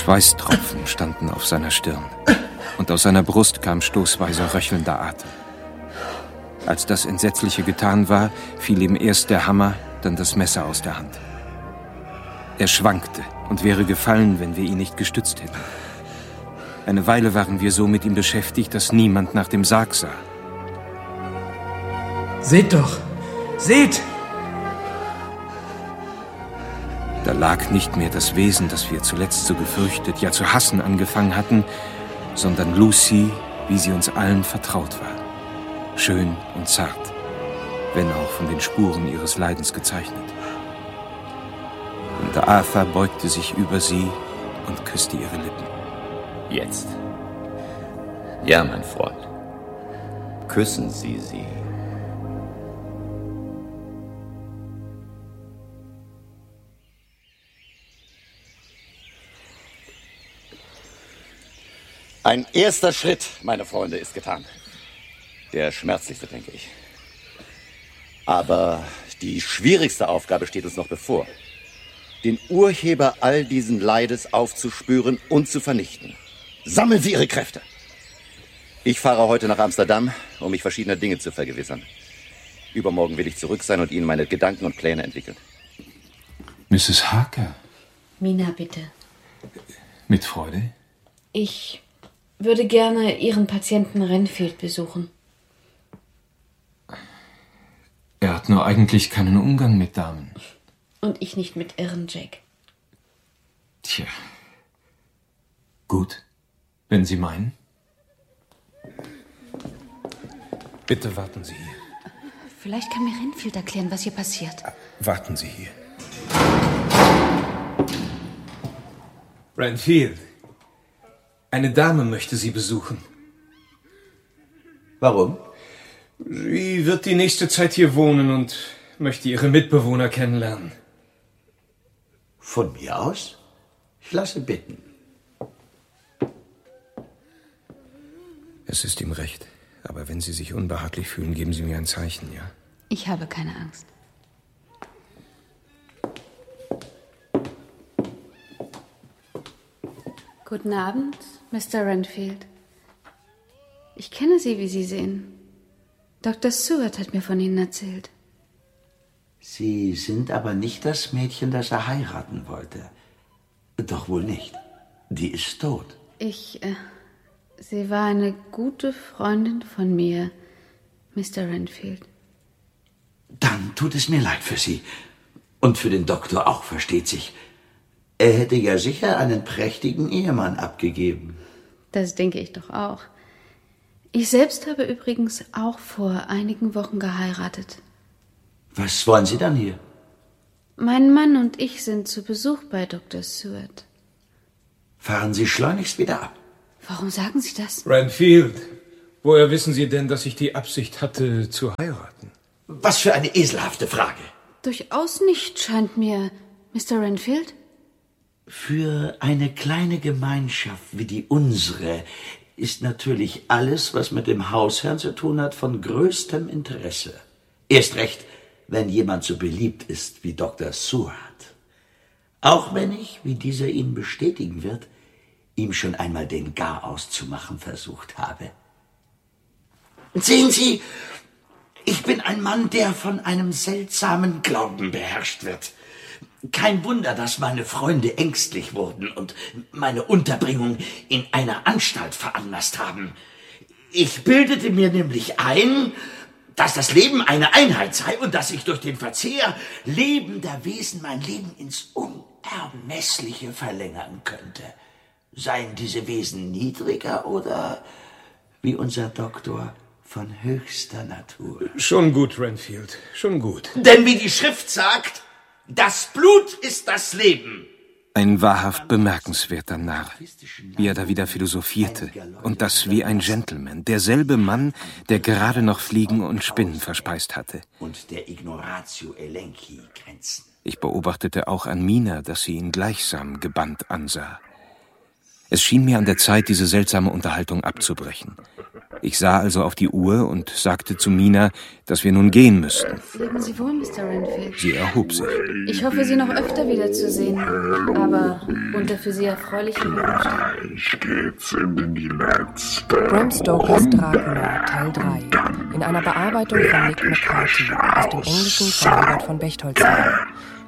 Schweißtropfen standen auf seiner Stirn, und aus seiner Brust kam stoßweise röchelnder Atem. Als das Entsetzliche getan war, fiel ihm erst der Hammer, dann das Messer aus der Hand. Er schwankte und wäre gefallen, wenn wir ihn nicht gestützt hätten. Eine Weile waren wir so mit ihm beschäftigt, dass niemand nach dem Sarg sah. Seht doch! Seht! Da lag nicht mehr das Wesen, das wir zuletzt so gefürchtet, ja zu hassen angefangen hatten, sondern Lucy, wie sie uns allen vertraut war. Schön und zart, wenn auch von den Spuren ihres Leidens gezeichnet. Und Arthur beugte sich über sie und küsste ihre Lippen. Jetzt. Ja, mein Freund. Küssen Sie sie. Ein erster Schritt, meine Freunde, ist getan. Der schmerzlichste, denke ich. Aber die schwierigste Aufgabe steht uns noch bevor. Den Urheber all diesen Leides aufzuspüren und zu vernichten. Sammeln Sie Ihre Kräfte. Ich fahre heute nach Amsterdam, um mich verschiedener Dinge zu vergewissern. Übermorgen will ich zurück sein und Ihnen meine Gedanken und Pläne entwickeln. Mrs. Harker. Mina, bitte. Mit Freude? Ich würde gerne Ihren Patienten Renfield besuchen. Er hat nur eigentlich keinen Umgang mit Damen. Und ich nicht mit Irren, Jack. Tja. Gut, wenn Sie meinen. Bitte warten Sie hier. Vielleicht kann mir Renfield erklären, was hier passiert. Warten Sie hier. Renfield. Eine Dame möchte Sie besuchen. Warum? Sie wird die nächste Zeit hier wohnen und möchte ihre Mitbewohner kennenlernen. Von mir aus? Ich lasse bitten. Es ist ihm recht. Aber wenn Sie sich unbehaglich fühlen, geben Sie mir ein Zeichen, ja? Ich habe keine Angst. Guten Abend, Mr. Renfield. Ich kenne Sie, wie Sie sehen. Dr. Seward hat mir von Ihnen erzählt. Sie sind aber nicht das Mädchen, das er heiraten wollte. Doch wohl nicht. Die ist tot. Sie war eine gute Freundin von mir, Mr. Renfield. Dann tut es mir leid für Sie. Und für den Doktor auch, versteht sich. Er hätte ja sicher einen prächtigen Ehemann abgegeben. Das denke ich doch auch. Ich selbst habe übrigens auch vor einigen Wochen geheiratet. Was wollen Sie dann hier? Mein Mann und ich sind zu Besuch bei Dr. Seward. Fahren Sie schleunigst wieder ab. Warum sagen Sie das? Renfield, woher wissen Sie denn, dass ich die Absicht hatte, zu heiraten? Was für eine eselhafte Frage. Durchaus nicht, scheint mir, Mr. Renfield. Für eine kleine Gemeinschaft wie die unsere ist natürlich alles, was mit dem Hausherrn zu tun hat, von größtem Interesse. Erst recht, wenn jemand so beliebt ist wie Dr. Seward. Auch wenn ich, wie dieser Ihnen bestätigen wird, ihm schon einmal den Garaus zu machen versucht habe. Sehen Sie, ich bin ein Mann, der von einem seltsamen Glauben beherrscht wird. Kein Wunder, dass meine Freunde ängstlich wurden und meine Unterbringung in einer Anstalt veranlasst haben. Ich bildete mir nämlich ein, dass das Leben eine Einheit sei und dass ich durch den Verzehr lebender Wesen mein Leben ins Unermessliche verlängern könnte. Seien diese Wesen niedriger oder, wie unser Doktor, von höchster Natur. Schon gut, Renfield, schon gut. Denn wie die Schrift sagt, das Blut ist das Leben. Ein wahrhaft bemerkenswerter Narr, wie er da wieder philosophierte. Und das wie ein Gentleman, derselbe Mann, der gerade noch Fliegen und Spinnen verspeist hatte. Und der Ignoratio Elenchi Grenzen. Ich beobachtete auch an Mina, dass sie ihn gleichsam gebannt ansah. Es schien mir an der Zeit, diese seltsame Unterhaltung abzubrechen. Ich sah also auf die Uhr und sagte zu Mina, dass wir nun gehen müssten. Leben Sie wohl, Mr. Renfield. Sie erhob sich. Ich hoffe, Sie noch öfter wiederzusehen, aber unter für Sie erfreulichen Umständen. Gleich geht's in die letzte. Bram Stokers Dracula, Teil 3. In einer Bearbeitung von Nick McCarthy aus dem Englischen von Robert von Bechtolzheim.